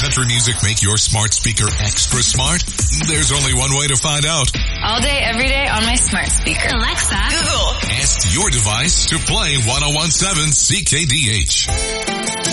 country music make your smart speaker extra smart? There's only one way to find out. All day, every day on my smart speaker. Alexa, Google. Ask your device to play 1017 CKDH.